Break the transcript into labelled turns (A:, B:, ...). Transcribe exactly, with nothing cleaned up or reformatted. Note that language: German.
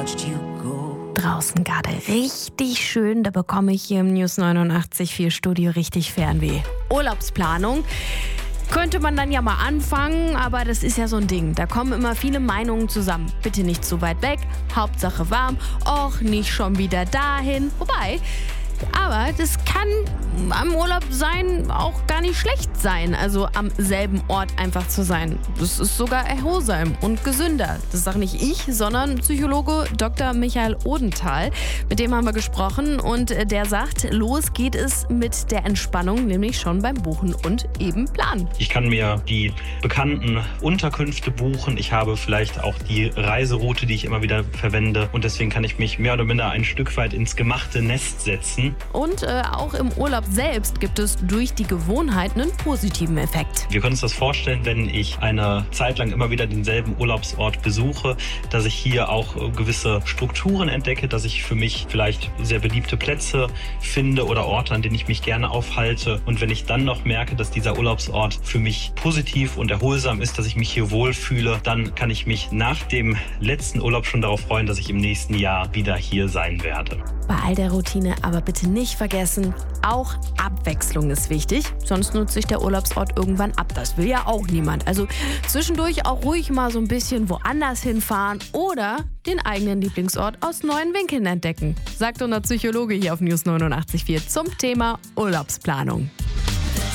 A: Draußen gerade richtig schön, da bekomme ich hier im News neunundachtzig Komma vier Studio richtig Fernweh. Urlaubsplanung. Könnte man dann ja mal anfangen, aber das ist ja so ein Ding. Da kommen immer viele Meinungen zusammen. Bitte nicht zu weit weg, Hauptsache warm, och, nicht schon wieder dahin. Wobei, aber das kann am Urlaub sein auch gar nicht schlecht sein, also am selben Ort einfach zu sein. Das ist sogar erholsam und gesünder. Das sage nicht ich, sondern Psychologe Doktor Michael Odenthal. Mit dem haben wir gesprochen und der sagt, los geht es mit der Entspannung, nämlich schon beim Buchen und eben Planen.
B: Ich kann mir die bekannten Unterkünfte buchen. Ich habe vielleicht auch die Reiseroute, die ich immer wieder verwende. Und deswegen kann ich mich mehr oder minder ein Stück weit ins gemachte Nest setzen.
A: Und äh, auch im Urlaub selbst gibt es durch die Gewohnheit einen positiven Effekt.
B: Wir können uns das vorstellen, wenn ich eine Zeit lang immer wieder denselben Urlaubsort besuche, dass ich hier auch gewisse Strukturen entdecke, dass ich für mich vielleicht sehr beliebte Plätze finde oder Orte, an denen ich mich gerne aufhalte. Und wenn ich dann noch merke, dass dieser Urlaubsort für mich positiv und erholsam ist, dass ich mich hier wohlfühle, dann kann ich mich nach dem letzten Urlaub schon darauf freuen, dass ich im nächsten Jahr wieder hier sein werde.
A: Bei all der Routine aber bitte nicht vergessen, auch Abwechslung ist wichtig, sonst nutzt sich der Urlaubsort irgendwann ab. Das will ja auch niemand. Also zwischendurch auch ruhig mal so ein bisschen woanders hinfahren oder den eigenen Lieblingsort aus neuen Winkeln entdecken, sagt unser Psychologe hier auf News neunundachtzig Komma vier zum Thema Urlaubsplanung.